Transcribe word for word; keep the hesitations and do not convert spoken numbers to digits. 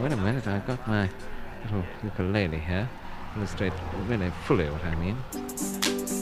wait a minute, I've got my little ukulele here. Illustrate really fully what I mean.